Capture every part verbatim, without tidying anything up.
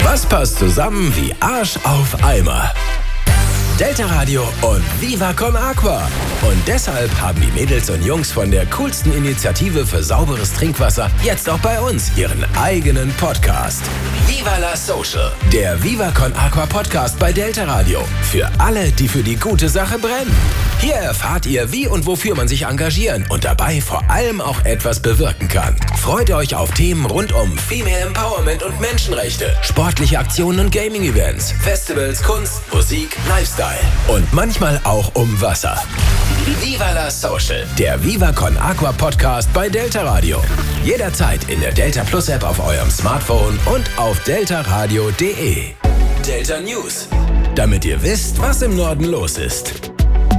Was passt zusammen wie Arsch auf Eimer? Delta Radio und Viva Con Aqua. Und deshalb haben die Mädels und Jungs von der coolsten Initiative für sauberes Trinkwasser jetzt auch bei uns ihren eigenen Podcast. Viva la Social, der Viva Con Aqua Podcast bei Delta Radio. Für alle, die für die gute Sache brennen. Hier erfahrt ihr, wie und wofür man sich engagieren und dabei vor allem auch etwas bewirken kann. Freut euch auf Themen rund um Female Empowerment und Menschenrechte, sportliche Aktionen und Gaming-Events, Festivals, Kunst, Musik, Lifestyle und manchmal auch um Wasser. Viva la Social, der Viva Con Aqua Podcast bei Delta Radio. Jederzeit in der Delta Plus App auf eurem Smartphone und auf deltaradio punkt de. Delta News, damit ihr wisst, was im Norden los ist.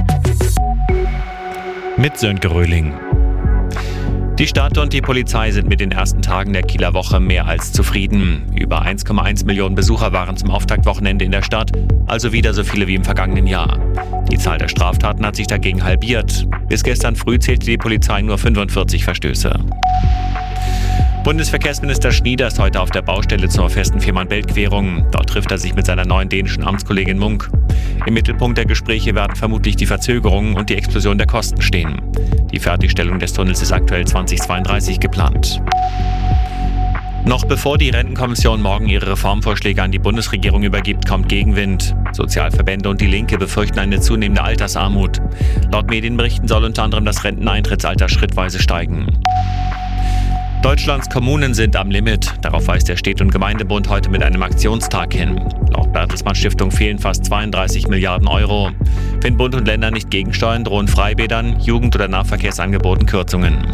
Mit Sönke Röhling. Die Stadt und die Polizei sind mit den ersten Tagen der Kieler Woche mehr als zufrieden. Über eins Komma eins Millionen Besucher waren zum Auftaktwochenende in der Stadt, also wieder so viele wie im vergangenen Jahr. Die Zahl der Straftaten hat sich dagegen halbiert. Bis gestern früh zählte die Polizei nur fünfundvierzig Verstöße. Bundesverkehrsminister Schnieder ist heute auf der Baustelle zur festen Fehmarn-Belt-Querung. Dort trifft er sich mit seiner neuen dänischen Amtskollegin Munk. Im Mittelpunkt der Gespräche werden vermutlich die Verzögerungen und die Explosion der Kosten stehen. Die Fertigstellung des Tunnels ist aktuell zweitausendzweiunddreißig geplant. Noch bevor die Rentenkommission morgen ihre Reformvorschläge an die Bundesregierung übergibt, kommt Gegenwind. Sozialverbände und die Linke befürchten eine zunehmende Altersarmut. Laut Medienberichten soll unter anderem das Renteneintrittsalter schrittweise steigen. Deutschlands Kommunen sind am Limit. Darauf weist der Städte- und Gemeindebund heute mit einem Aktionstag hin. Laut Bertelsmann Stiftung fehlen fast zweiunddreißig Milliarden Euro. Wenn Bund und Länder nicht gegensteuern, drohen Freibädern, Jugend- oder Nahverkehrsangeboten Kürzungen.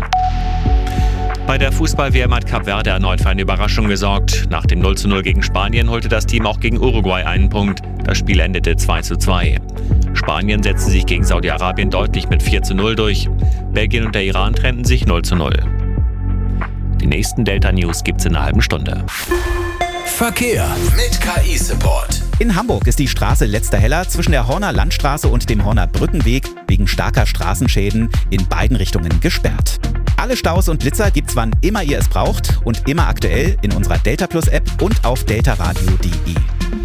Bei der Fußball-W M hat Kap Verde erneut für eine Überraschung gesorgt. Nach dem null zu null gegen Spanien holte das Team auch gegen Uruguay einen Punkt. Das Spiel endete zwei zu zwei. Spanien setzte sich gegen Saudi-Arabien deutlich mit vier zu null durch. Belgien und der Iran trennten sich null zu null. Die nächsten Delta News gibt's in einer halben Stunde. Verkehr mit K I-Support. In Hamburg ist die Straße Letzter Heller zwischen der Horner Landstraße und dem Horner Brückenweg wegen starker Straßenschäden in beiden Richtungen gesperrt. Alle Staus und Blitzer gibt's, wann immer ihr es braucht und immer aktuell in unserer Delta Plus App und auf deltaradio punkt de.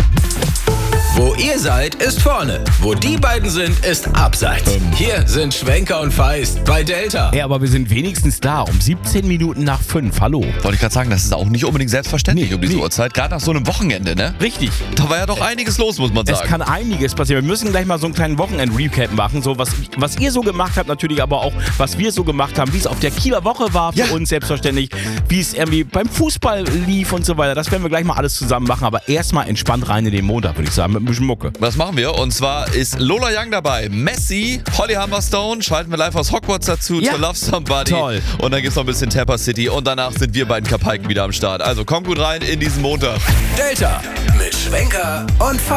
Wo ihr seid, ist vorne. Wo die beiden sind, ist abseits. Ähm. Hier sind Schwenker und Feist bei Delta. Ja, aber wir sind wenigstens da um siebzehn Minuten nach fünf. Hallo. Wollte ich gerade sagen, das ist auch nicht unbedingt selbstverständlich Nee, um diese nee. Uhrzeit. Gerade nach so einem Wochenende, ne? Richtig. Da war ja doch einiges los, muss man Es sagen. kann einiges passieren. Wir müssen gleich mal so einen kleinen Wochenend-Recap machen. So was, was ihr so gemacht habt, natürlich aber auch, was wir so gemacht haben. Wie es auf der Kieler Woche war für Ja. uns selbstverständlich. Wie es irgendwie beim Fußball lief und so weiter. Das werden wir gleich mal alles zusammen machen. Aber erstmal entspannt rein in den Montag, würde ich sagen, mit ein bisschen Mucke. Was machen wir? Und zwar ist Lola Young dabei, Messi, Holly Humberstone, schalten wir live aus Hogwarts dazu, Ja. zur Love Somebody. Toll. Und dann gibt's noch ein bisschen Tampa City und danach sind wir beiden Kapaiken wieder am Start. Also kommt gut rein in diesen Montag. Delta mit Schwenker und Feist.